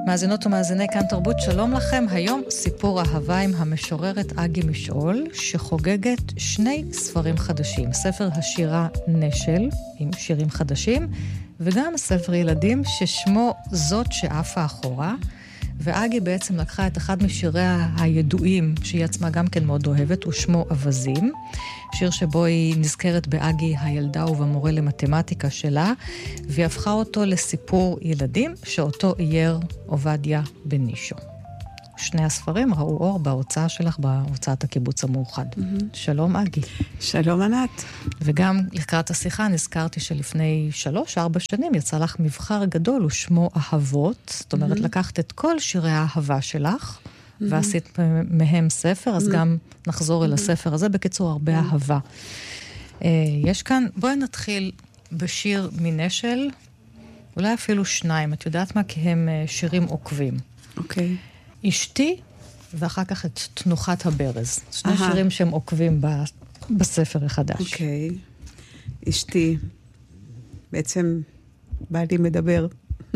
מאזינות ומאזיני כאן תרבות, שלום לכם. היום סיפור אהבה עם המשוררת אגי משעול, שחוגגת 2 ספרים חדשים. ספר השירה נשל, עם שירים חדשים, וגם ספר ילדים ששמו זאת שעפה אחורה. ואגי בעצם לקחה את אחד משיריה הידועים, שהיא עצמה גם כן מאוד אוהבת, הוא שמו אבזים. שיר שבו היא נזכרת באגי הילדה ובמורה למתמטיקה שלה, והיא הפכה אותו לסיפור ילדים, שאותו אייר עובדיה בנישו. 2 הספרים ראו אור בהוצאה שלך, בהוצאת הקיבוץ המאוחד. שלום אגי. שלום ענת. וגם לקראת השיחה נזכרתי שלפני 3-4 שנים יצא לך מבחר גדול, הוא שמו אהבות. זאת אומרת, לקחת את כל שירי האהבה שלך, ועשית מהם ספר, אז גם נחזור אל הספר הזה. בקיצור, הרבה אהבה. יש כאן, בואי נתחיל בשיר מנשל, אולי אפילו 2, את יודעת מה? כי הם שירים עוקבים. אוקיי. אשתי, ואחר כך את תנוחת הברז. 2 שירים שהם עוקבים בספר החדש. אוקיי. אשתי, בעצם בעלי מדבר.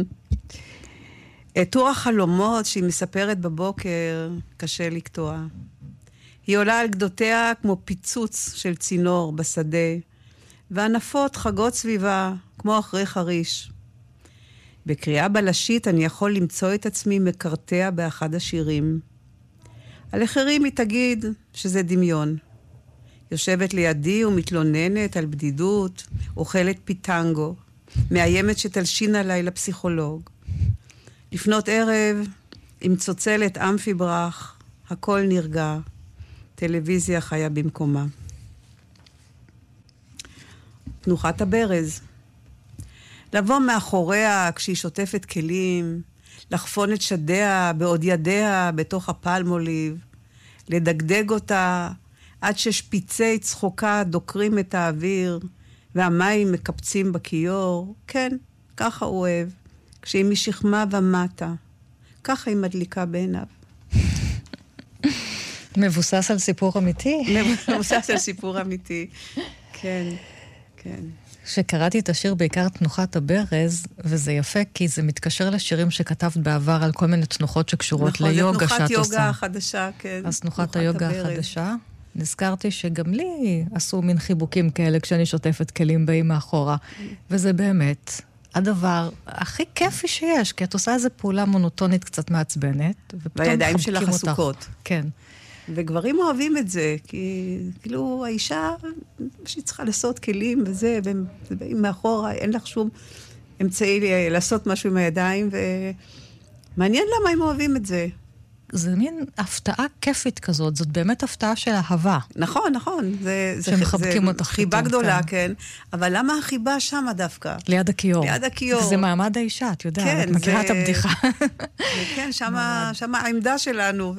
טור החלומות שהיא מספרת בבוקר, קשה לקטוע. היא עולה על גדותיה כמו פיצוץ של צינור בשדה, וענפות חגות סביבה כמו אחרי חריש. בקריאה בלשית אני יכול למצוא את עצמי מקרטע באחד השירים. על אחרים היא תגיד שזה דמיון. יושבת לידי ומתלוננת על בדידות, אוכלת פיטנגו, מאיימת שתלשין עליי לפסיכולוג. לפנות ערב, עם צוצלת אמפיברח, הכל נרגע, טלוויזיה חיה במקומה. תנוחת הברז. לבוא מאחוריה כשהיא שוטפת כלים, לחפון את שדיה בעוד ידיה בתוך הפלמוליב, לדגדג אותה עד ששפיצי צחוקה דוקרים את האוויר, והמים מקפצים בכיור. כן, ככה הוא אוהב. כשהיא משכמה ומטה, ככה היא מדליקה בעיניו. מבוסס על סיפור אמיתי? מבוסס על סיפור אמיתי, כן, כן. שקראתי את השיר בעיקר תנוחת הברז, וזה יפה כי זה מתקשר לשירים שכתבת בעבר על כל מיני תנוחות שקשורות ליוגה שאת עושה. נכון, זה תנוחת יוגה החדשה, כן. אז תנוחת היוגה החדשה. נזכרתי שגם לי עשו מין חיבוקים כאלה כשאני שוטפת כלים באים מאחורה, וזה באמת הדבר הכי כיפי שיש, כי את עושה איזו פעולה מונוטונית קצת מעצבנת, והידיים שלך עסוקות. כן. וגברים אוהבים את זה, כי כאילו האישה שהיא צריכה לעשות כלים וזה, ובאים מאחורה, אין לך שום אמצעי לעשות משהו עם הידיים, ומעניין למה הם אוהבים את זה. זה מין הפתעה כיפית כזאת, זאת באמת הפתעה של אהבה. נכון, נכון. שמחבקים אותך. חיבה גדולה, כן. אבל למה החיבה שמה דווקא? ליד הכיור. ליד הכיור. זה מעמד האישה, את יודעת, את מכירה את הבדיחה. כן, שמה העמדה שלנו.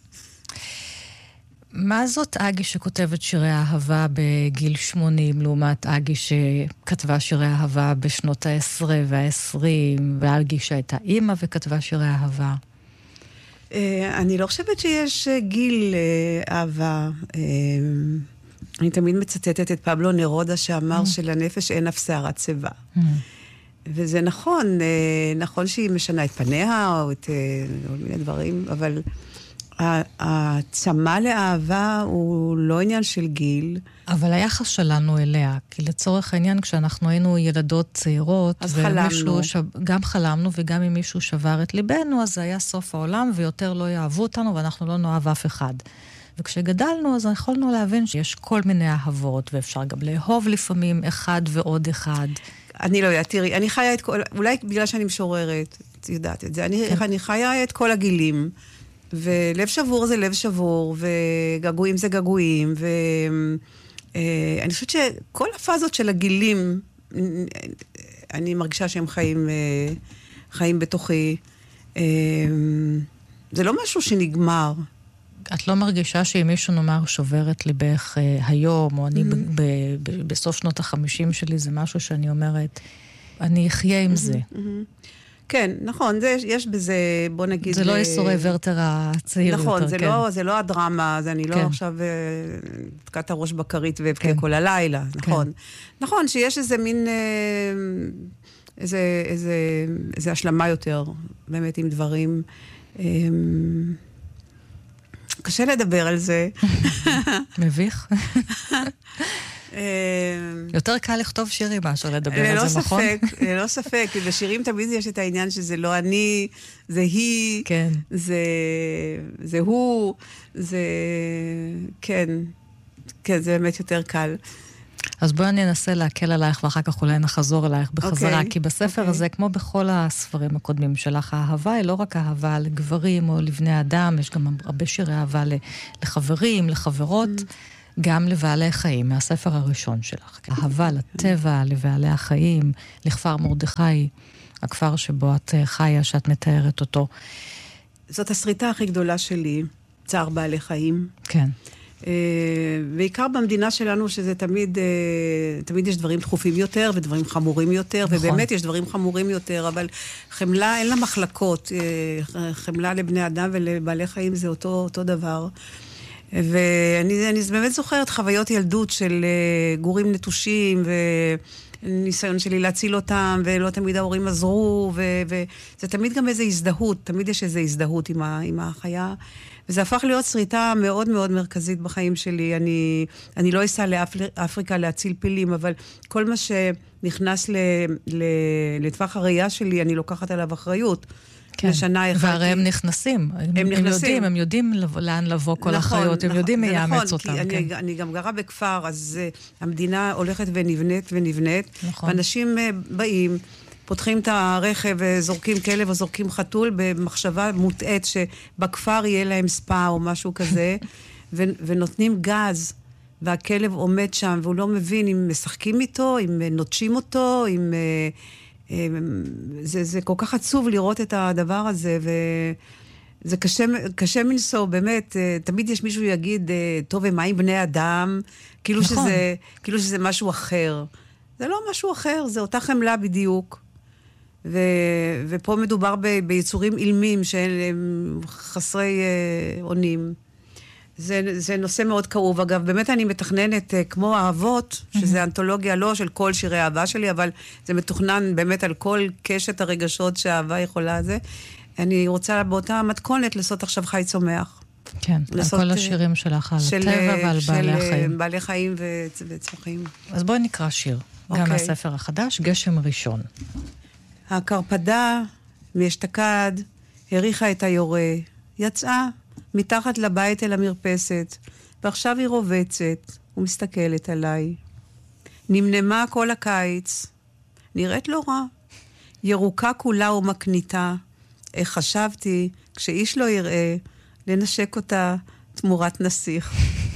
מה זאת אגי שכותבת שירי אהבה בגיל 80, לעומת אגי שכתבה שירי אהבה בשנות ה-10 וה-20, ואגי שהייתה אימא וכתבה שירי אהבה? אני לא חושבת שיש גיל אהבה. אני תמיד מצטטת את פבלו נרודה שאמר שלנפש אין אף שערת צבע. וזה נכון, נכון שהיא משנה את פניה או את כל מיני דברים, אבל הצמא לאהבה הוא לא עניין של גיל. אבל היחס שלנו אליה, כי לצורך העניין כשאנחנו היינו ילדות צעירות, אז חלמנו. גם חלמנו וגם אם מישהו שבר את ליבנו, אז זה היה סוף העולם ויותר לא יאהבו אותנו ואנחנו לא נאהב אף אחד. וכשגדלנו אז יכולנו להבין שיש כל מיני אהבות, ואפשר גם לאהוב לפעמים אחד ועוד אחד. אני לא יודעת, תראי, אני חיה את כל, אולי בגלל שאני משוררת, את יודעת את זה, אני חיה את כל הגילים, ולב שבור זה לב שבור, וגגועים זה גגועים, ואני חושבת שכל הפאזות של הגילים, אני מרגישה שהם חיים בתוכי. זה לא משהו שנגמר. את לא מרגישה שאם מישהו נאמר שובר את ליבך היום, או אני בסוף שנות ה-50 שלי, זה משהו שאני אומרת, אני אחיה עם זה. כן, נכון, יש בזה, בוא נגיד... זה לא יסורי ורטר הצעיר נכון, יותר, כן. נכון, זה לא הדרמה, זה אני לא עכשיו תקעת הראש בקרית ואבקה כל הלילה, נכון. נכון, שיש איזה מין איזה השלמה יותר, באמת עם דברים. קשה לדבר על זה. מביך. יותר קל לכתוב שירים מאשר לדבר על זה, נכון? ללא ספק. בשירים תמיד יש את העניין שזה לא אני, זה היא, זה הוא, זה... כן, זה באמת יותר קל. אז בואי אני אנסה להקל עלייך, ואחר כך אולי נחזור אלייך בחזרה, כי בספר הזה, כמו בכל הספרים הקודמים שלך, האהבה היא לא רק אהבה לגברים או לבני אדם, יש גם הרבה שירי אהבה לחברים, לחברות, גם לבעלי חיים, מהספר הראשון שלך. אהבה לטבע, לבעלי החיים, לכפר מרדכי, הכפר שבו את חיה, שאת מתארת אותו. זאת הסריטה הכי גדולה שלי, צער בעלי חיים. כן. בעיקר במדינה שלנו, שזה תמיד יש דברים דחופים יותר, ודברים חמורים יותר, נכון. ובאמת יש דברים חמורים יותר, אבל חמלה אין לה מחלקות, חמלה לבני אדם ולבעלי חיים זה אותו דבר. ואני באמת זוכרת חוויות ילדות של גורים נטושים, וניסיון שלי להציל אותם, ולא תמיד ההורים עזרו, וזה תמיד גם איזו הזדהות, תמיד יש איזו הזדהות עם החיה. וזה הפך להיות שריטה מאוד מאוד מרכזית בחיים שלי. אני לא אסע לאפריקה להציל פילים, אבל כל מה שנכנס לטווח הראייה שלי, אני לוקחת עליו אחריות. כן, והרי הם נכנסים. הם יודעים לאן לבוא כל החיות, הם יודעים מי יאמץ אותם. אני גם גרה בכפר, אז המדינה הולכת ונבנית, ואנשים באים, פותחים את הרכב וזורקים כלב או זורקים חתול במחשבה מוטעת שבכפר יהיה להם ספא או משהו כזה, ונותנים גז, והכלב עומד שם, והוא לא מבין אם משחקים איתו, אם נוטשים אותו, אם... זה כל כך עצוב לראות את הדבר הזה, וזה קשה מנסוע, באמת, תמיד יש מישהו יגיד, טוב, ומה עם בני אדם? כאילו שזה משהו אחר. זה לא משהו אחר, זה אותה חמלה בדיוק. ופה מדובר ביצורים אילמים שהם חסרי אונים. זה נושא מאוד כאוב. אגב, באמת אני מתכננת כמו האהבות, שזה אנתולוגיה לא של כל שירי האהבה שלי, אבל זה מתוכנן באמת על כל קשת הרגשות שהאהבה יכולה זה. אני רוצה באותה מתכונת לעשות עכשיו חי צומח. כן, על כל השירים שלך, על הטבע ועל בעלי החיים. של בעלי חיים וצמחים. אז בואי נקרא שיר, גם מהספר החדש, גשם ראשון. הקרפדה מאשתקד הריחה את היורה, יצאה מתחת לבית אל המרפסת, ועכשיו היא רובצת ומסתכלת עליי. נמנמה כל הקיץ, נראית לא רע, ירוקה כולה ומקניתה, איך חשבתי, כשאיש לא יראה, לנשק אותה תמורת נסיך.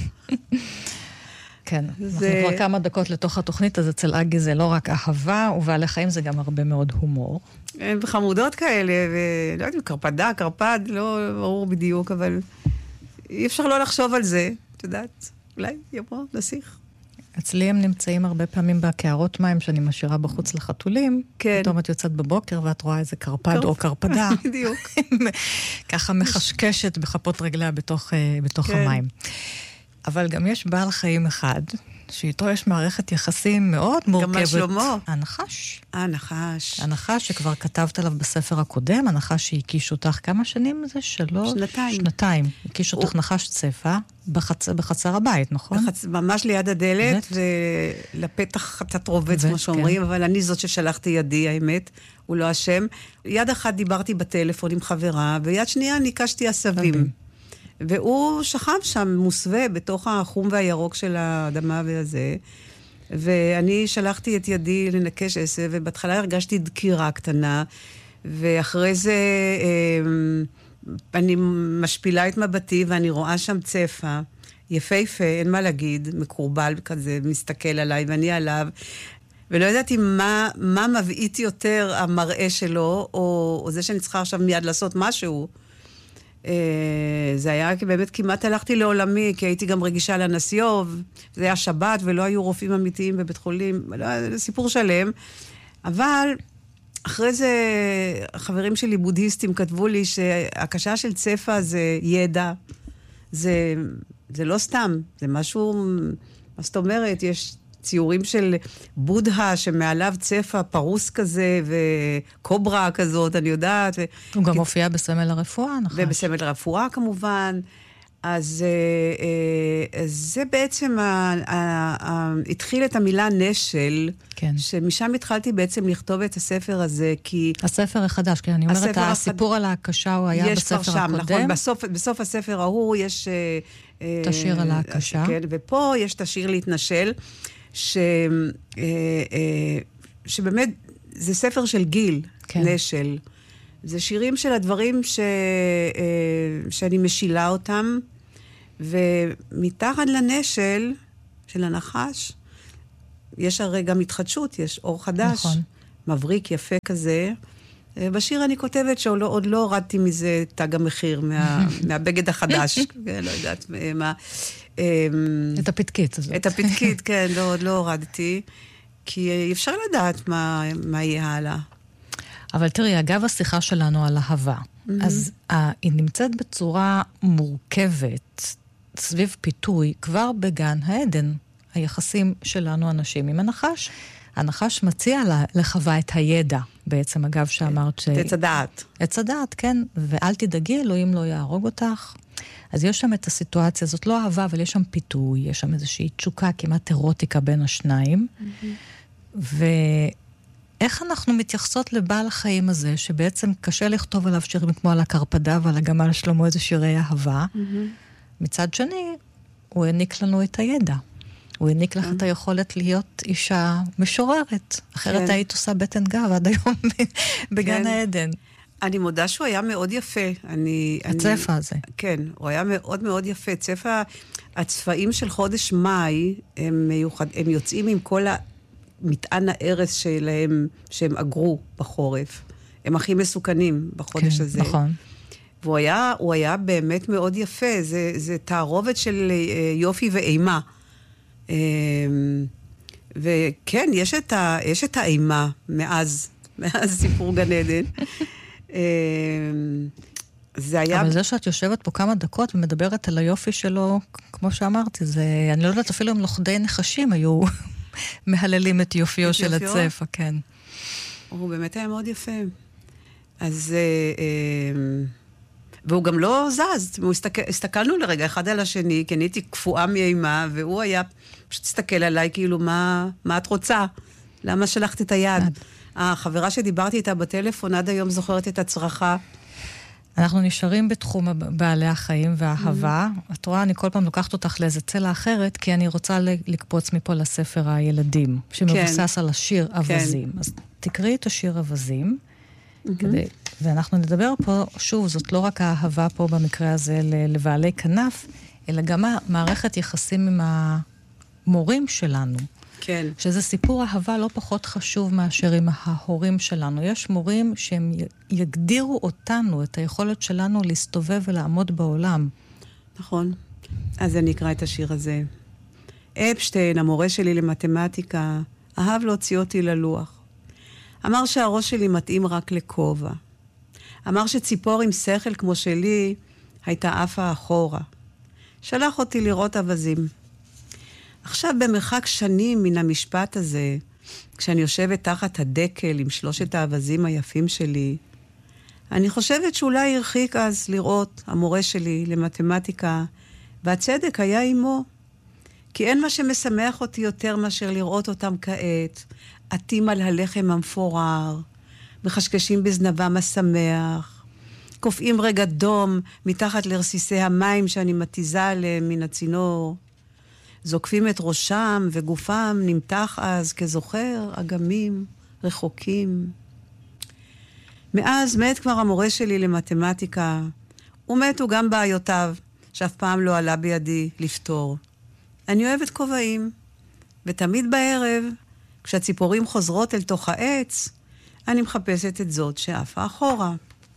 כן, אנחנו כבר כמה דקות לתוך התוכנית, אז אצל אגי זה לא רק אהבה, ובעלי חיים זה גם הרבה מאוד הומור. הם חמודות כאלה, ולא יודעים, קרפד, לא ברור בדיוק, אבל אי אפשר לא לחשוב על זה, את יודעת, אולי יבוא נסיך. אצלי הם נמצאים הרבה פעמים בקערות מים שאני משאירה בחוץ לחתולים, כן. פתאום את יוצאת בבוקר ואת רואה איזה קרפד או קרפדה. בדיוק. ככה מחשקשת בחפות רגליה בתוך המים. אבל גם יש בעל חיים אחד, שאיתו יש מערכת יחסים מאוד מורכבת. גם על שלמה. הנחש. הנחש. הנחש שכבר כתבת עליו בספר הקודם, הנחש שהקיש אותך כמה שנים זה? 3? שנתיים. הקיש אותך נחש צפה בחצר הבית, נכון? ממש ליד הדלת, ולפתח קצת רובץ, כמו שאומרים, אבל אני זאת ששלחתי ידי, האמת, הוא לא אשם. יד אחת דיברתי בטלפון עם חברה, ויד שנייה ניקשתי עשבים. והוא שכב שם מוסווה בתוך החום והירוק של האדמה והזה, ואני שלחתי את ידי לנקש עשב, ובהתחלה הרגשתי דקירה קטנה, ואחרי זה אני משפילה את מבטי, ואני רואה שם צפה, יפהפה, אין מה להגיד, מקורבל כזה, מסתכל עליי ואני עליו, ולא ידעתי מה מבעית יותר המראה שלו, או זה שאני צריכה עכשיו מיד לעשות משהו. זה היה באמת כמעט הלכתי לעולמי, כי הייתי גם רגישה לנסיוב, זה היה שבת ולא היו רופאים אמיתיים בבית חולים, זה סיפור שלם, אבל אחרי זה חברים שלי בודהיסטים כתבו לי שהקשה של צפה זה ידע, זה לא סתם, זה משהו, מה זאת אומרת, יש ציורים של בודה שמעליו צפה פרוס כזה, וקוברה כזאת, אני יודעת. הוא גם מופיע בסמל הרפואה, נחש. ובסמל הרפואה כמובן. אז זה בעצם התחיל את המילה נשל, כן. שמשם התחלתי בעצם לכתוב את הספר הזה, כי... הספר החדש, כי אני אומרת, הסיפור על ההקשה הוא היה בספר הקודם. נכון, בסוף הספר ההוא יש... את השיר על ההקשה. כן, ופה יש את השיר להתנשל, שבאמת זה ספר של גיל, כן. נשל. זה שירים של הדברים שאני משילה אותם, ומתחת לנשל של הנחש, יש הרי גם התחדשות, יש אור חדש, נכון. מבריק יפה כזה. בשיר אני כותבת שעוד לא הורדתי מזה תג המחיר מהבגד החדש, לא יודעת מה. את הפתקית הזאת. את הפתקית, כן, עוד לא הורדתי, כי אפשר לדעת מה יהיה הלאה. אבל תראי, אגב השיחה שלנו על אהבה, אז היא נמצאת בצורה מורכבת סביב פיתוי כבר בגן העדן. היחסים שלנו אנשים עם הנחש. הנחש מציע לחווה את הידע, בעצם אגב שאמרת ש... את הדעת. את הדעת, כן. ואל תדאגי, אלוהים לא יהרוג אותך. אז יש שם את הסיטואציה, זאת לא אהבה, אבל יש שם פיתוי, יש שם איזושהי תשוקה, כמעט אירוטיקה בין השניים. איך אנחנו מתייחסות לבעל החיים הזה, שבעצם קשה לכתוב עליו שירים כמו על הקרפדה ועל הגמל שלמה, איזה שירי אהבה. מצד שני, הוא העניק לנו את הידע. הוא העניק לך את היכולת להיות אישה משוררת. אחרת היית עושה בטן גב עד היום בגן העדן. אני מודה שהוא היה מאוד יפה. הצפה הזה. כן, הוא היה מאוד מאוד יפה. הצבעים של חודש מאי, הם יוצאים עם כל מטען הארץ שלהם, שהם אגרו בחורף. הם הכי מסוכנים בחודש הזה. נכון. והוא היה באמת מאוד יפה. זה תערובת של יופי ואימה. וכן, יש את האימה מאז סיפור גן עדן. זה היה... אבל זה שאת יושבת פה כמה דקות ומדברת על היופי שלו, כמו שאמרתי, אני לא יודעת אפילו אם לוכדי נחשים היו מהללים את יופיו של הצפה, כן. הוא באמת היה מאוד יפה. אז... והוא גם לא זז, הסתכלנו לרגע אחד על השני, כי אני הייתי קפואה מאימה, והוא היה פשוט הסתכל עליי, כאילו, מה את רוצה? למה שלחת את היד? החברה שדיברתי איתה בטלפון, עד היום זוכרת את הצרחה. אנחנו נשארים בתחום בעלי החיים והאהבה. את רואה, אני כל פעם לוקחת אותך לאיזה צלע אחרת, כי אני רוצה לקפוץ מפה לספר הילדים, שמבוסס על השיר אבזים. אז תקראי את השיר אבזים, ואנחנו נדבר פה, שוב, זאת לא רק האהבה פה במקרה הזה לבעלי כנף, אלא גם מערכת יחסים עם המורים שלנו. כן. שזה סיפור אהבה לא פחות חשוב מאשר עם ההורים שלנו. יש מורים שהם יגדירו אותנו, את היכולת שלנו להסתובב ולעמוד בעולם. נכון. אז אני אקרא את השיר הזה. אפשטיין, המורה שלי למתמטיקה, אהב להוציא אותי ללוח. אמר שהראש שלי מתאים רק לכובע. אמר שציפור עם שכל כמו שלי הייתה עפה אחורה. שלח אותי לראות אבזים. עכשיו במרחק שנים מן המשפט הזה, כשאני יושבת תחת הדקל עם 3 האבזים היפים שלי, אני חושבת שאולי הרחיק אז לראות המורה שלי למתמטיקה, והצדק היה עמו. כי אין מה שמשמח אותי יותר מאשר לראות אותם כעת, עטים על הלחם המפורר, מחשקשים בזנבם השמח, קופאים רגע דום מתחת לרסיסי המים שאני מתיזה עליהם מן הצינור, זוקפים את ראשם וגופם נמתח אז כזוכר אגמים רחוקים. מאז מת כבר המורה שלי למתמטיקה, ומתו גם בעיותיו, שאף פעם לא עלה בידי לפתור. אני אוהבת כובעים, ותמיד בערב, כשהציפורים חוזרות אל תוך העץ, אני מחפשת את זאת שעפה אחורה.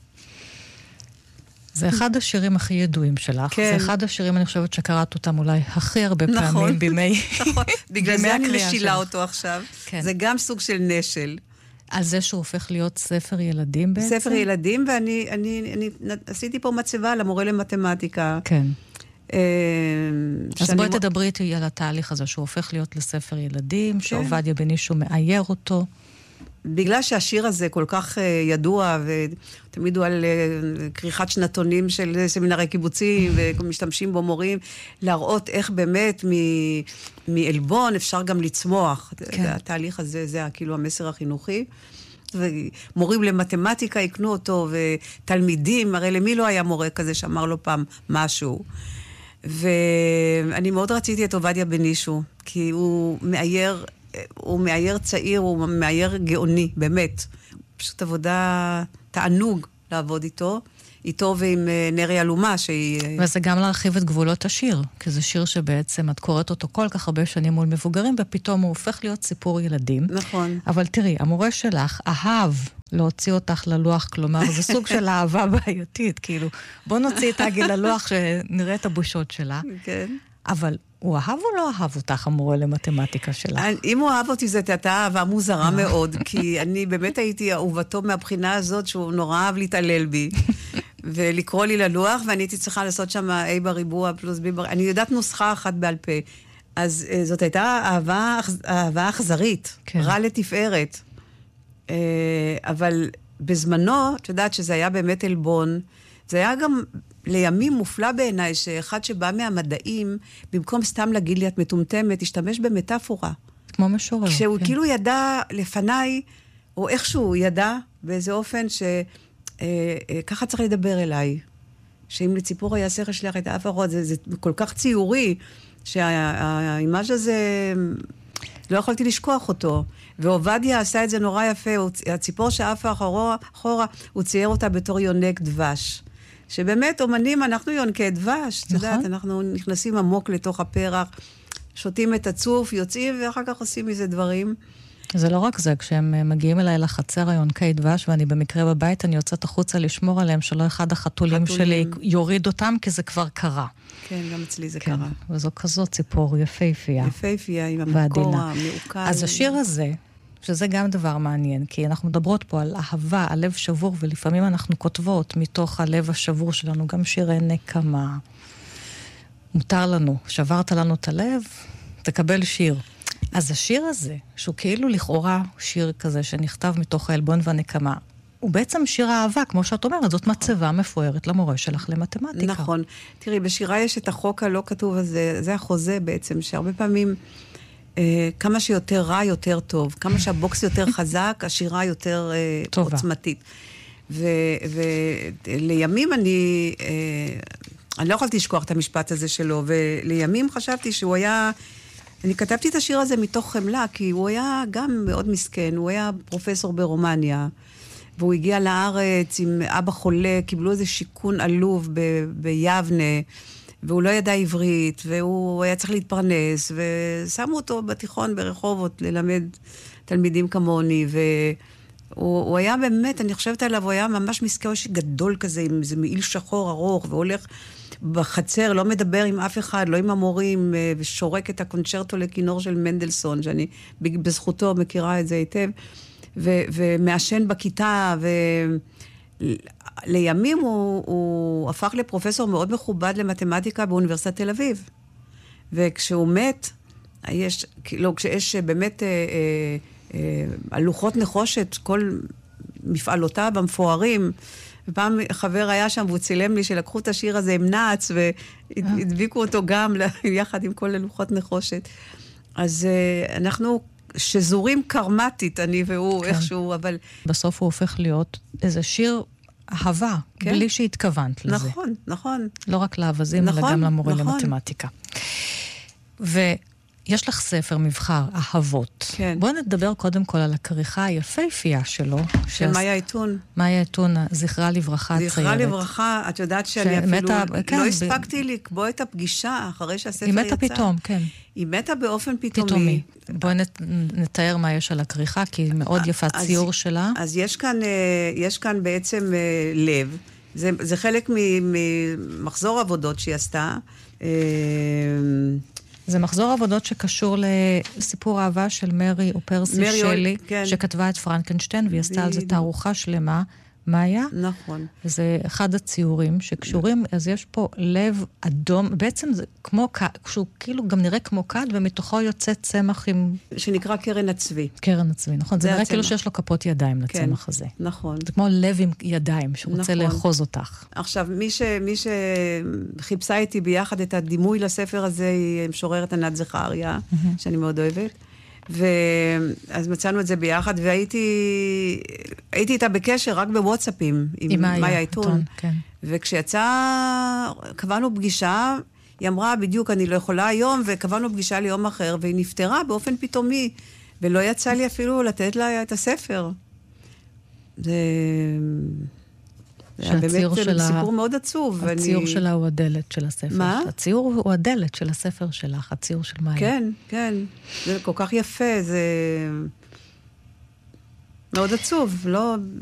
זה אחד השירים הכי ידועים שלך. כן. זה אחד השירים, אני חושבת שקראת אותם אולי הכי הרבה פעמים בימי... נכון, בגלל זה אני משילה אותו עכשיו. כן. זה גם סוג של נשל. על זה שהוא הופך להיות ספר ילדים בעצם? ספר ילדים, ואני עשיתי פה מצבה למורה למתמטיקה. כן. אז בואי תדברי איתי על התהליך הזה, שהוא הופך להיות לספר ילדים, שעובדיה בנישו מאייר אותו. בגלל שהשיר הזה כל כך ידוע, ותמיד הוא על כריכת שנתונים של סמינרי קיבוצים, ומשתמשים בו מורים, להראות איך באמת מאלבון אפשר גם לצמוח. כן. התהליך הזה, זה כאילו המסר החינוכי. ומורים למתמטיקה יקנו אותו, ותלמידים, הרי למי לא היה מורה כזה שאמר לו פעם משהו. ואני מאוד רציתי את עובדיה בנישו, כי הוא מאייר צעיר, הוא מאייר גאוני, באמת. פשוט עבודה, תענוג לעבוד איתו ועם נרי אלומה שהיא... וזה גם להרחיב את גבולות השיר, כי זה שיר שבעצם את קוראת אותו כל כך הרבה שנים מול מבוגרים, ופתאום הוא הופך להיות סיפור ילדים. נכון. אבל תראי, המורה שלך אהב להוציא אותך ללוח, כלומר, זה סוג של אהבה בעייתית, כאילו, בוא נוציא את הגיל ללוח שנראה את הבושות שלה. כן. אבל הוא אהב או לא אהב אותך, המורה למתמטיקה שלך? אם הוא אהב אותי, זאת הייתה אהבה מוזרה מאוד, כי אני באמת הייתי אהובתו מהבחינה הזאת, שהוא נורא אהב להתעלל בי, ולקרוא לי ללוח, ואני הייתי צריכה לעשות שם A בריבוע פלוס B בריבוע. אני יודעת נוסחה אחת בעל פה. אז זאת הייתה אהבה אכזרית, רע לתפארת. אבל בזמנו, את יודעת שזה היה באמת אלבון, זה היה גם לימים מופלא בעיניי, שאחד שבא מהמדעים, במקום סתם להגיד לי את מטומטמת, השתמש במטאפורה. כמו משורר. כשהוא כאילו ידע לפניי, או איכשהו ידע, באיזה אופן ככה צריך לדבר אליי. שאם לציפור היה שכל שלך את האף הרוד, זה כל כך ציורי, שהאימאז' הזה, לא יכולתי לשכוח אותו. ועובדיה עשה את זה נורא יפה, הציפור שאף אחורה, הוא צייר אותה בתור יונק דבש. שבאמת אומנים, אנחנו יונקי דבש, את יודעת, אנחנו נכנסים עמוק לתוך הפרח, שותים את הצוף, יוצאים, ואחר כך עושים מזה דברים. זה לא רק זה, כשהם מגיעים אליי לחצר היונקי דבש, ואני במקרה בבית, אני יוצאת החוצה לשמור עליהם, שלא אחד החתולים שלי יוריד אותם, כי זה כבר קרה. כן, גם אצלי זה קרה. וזו כזאת ציפור יפהפייה. יפהפייה, עם המקור המעוקל. אז השיר הזה, שזה גם דבר מעניין, כי אנחנו מדברות פה על אהבה, על לב שבור, ולפעמים אנחנו כותבות מתוך הלב השבור שלנו, גם שירי נקמה. מותר לנו, שברת לנו את הלב, תקבל שיר. אז השיר הזה, שהוא כאילו לכאורה שיר כזה שנכתב מתוך האלבון והנקמה, הוא בעצם שיר אהבה, כמו שאת אומרת, זאת מצבה מפוארת למורה שלך למתמטיקה. נכון. תראי, בשירה יש את החוק הלא כתוב הזה, זה החוזה בעצם, שהרבה פעמים כמה שיותר רע יותר טוב, כמה שהבוקס יותר חזק, השירה יותר עוצמתית. ולימים אני לא יכולתי לשכוח את המשפט הזה שלו, ולימים חשבתי שהוא היה... אני כתבתי את השיר הזה מתוך חמלה, כי הוא היה גם מאוד מסכן, הוא היה פרופסור ברומניה, והוא הגיע לארץ עם אבא חולה, קיבלו איזה שיקון עלוב ביבנה, והוא לא ידע עברית, והוא היה צריך להתפרנס, ושמו אותו בתיכון ברחובות ללמד תלמידים כמוני, והוא היה באמת, אני חושבת עליו, הוא היה ממש מסכן גדול כזה, עם איזה מעיל שחור ארוך, והולך בחצר, לא מדבר עם אף אחד, לא עם המורים, ושורק את הקונצ'רטו לכינור של מנדלסון, שאני בזכותו מכירה את זה היטב, ומאשן בכיתה, לימים הוא הפך לפרופסור מאוד מכובד למתמטיקה באוניברסיטת תל אביב. וכשהוא מת, כשיש באמת הלוחות נחושת, כל מפעלותיו המפוארים, ופעם חבר היה שם והוא צילם לי שלקחו את השיר הזה עם נעץ, והדביקו אותו גם יחד עם כל הלוחות נחושת. אז אנחנו שזורים קרמטית, אני והוא, איכשהו, אבל... בסוף הוא הופך להיות איזה שיר אהבה, בלי שהתכוונת לזה. נכון, נכון. לא רק לאווזים, אלא גם למורה למתמטיקה. ויש לך ספר מבחר, אהבות. כן. בואו נדבר קודם כל על הכריכה היפהפייה שלו. של מאיה עיתון. מאיה עיתון, זכרה לברכה הציירת. זכרה לברכה, את יודעת שאני אפילו לא הספקתי לקבוע את הפגישה אחרי שהספר יצא. היא מתה פתאום, כן. היא מתה באופן פתאומי. בואי נתאר מה יש על הכריכה, כי היא מאוד יפה ציור שלה. אז יש כאן בעצם לב. זה חלק ממחזור עבודות שהיא עשתה. זה מחזור עבודות שקשור לסיפור אהבה של מרי ופרסי שלי, שכתבה את פרנקנשטיין, והיא עשתה על זה תערוכה שלמה, מאיה. נכון. זה אחד הציורים שקשורים, אז יש פה לב אדום, בעצם זה כמו, שהוא כאילו גם נראה כמו כד, ומתוכו יוצא צמח עם... שנקרא קרן הצבי. קרן הצבי, נכון. זה נראה כאילו שיש לו כפות ידיים לצמח הזה. נכון. זה כמו לב עם ידיים, שרוצה לאחוז אותך. עכשיו, מי שחיפשה איתי ביחד את הדימוי לספר הזה, היא משוררת ענת זכריה, שאני מאוד אוהבת. ואז מצאנו את זה ביחד, והייתי איתה בקשר רק בוואטסאפים, עם מאיה עיתון. כן. וכשיצא, קבענו פגישה, היא אמרה, בדיוק, אני לא יכולה היום, וקבענו פגישה ליום אחר, והיא נפטרה באופן פתאומי, ולא יצא לי אפילו לתת לה את הספר. זה באמת סיפור מאוד עצוב. הציור שלה הוא הדלת של הספר. מה? הציור הוא הדלת של הספר שלך, הציור של מאיה. כן, כן. זה כל כך יפה, זה מאוד עצוב. לא,